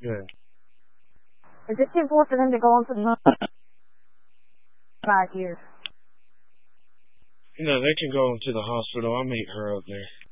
Good. Is it too far for them to go on to the 5 years? They can go into the hospital. I'll meet her up there.